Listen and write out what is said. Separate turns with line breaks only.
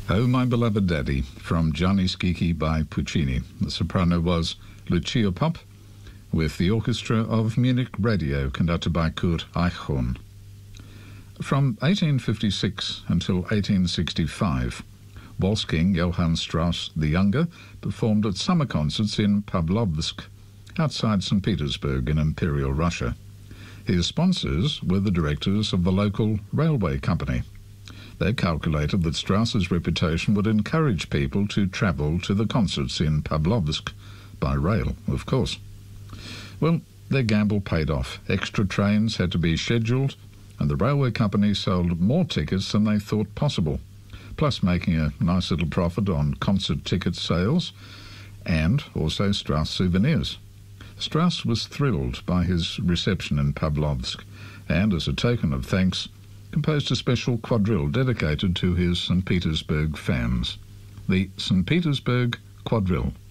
Oh, My Beloved Daddy, from Gianni Schicchi by Puccini. The soprano was Lucia Popp, with the orchestra of Munich Radio, conducted by Kurt Eichhorn. From 1856 until 1865, waltz king Johann Strauss the Younger performed at summer concerts in Pavlovsk, outside St. Petersburg in Imperial Russia. His sponsors were the directors of the local railway company. They calculated that Strauss's reputation would encourage people to travel to the concerts in Pavlovsk, by rail, of course. Well, their gamble paid off. Extra trains had to be scheduled, and the railway company sold more tickets than they thought possible, plus making a nice little profit on concert ticket sales and also Strauss souvenirs. Strauss was thrilled by his reception in Pavlovsk, and as a token of thanks, composed a special quadrille dedicated to his St. Petersburg fans, the St. Petersburg Quadrille.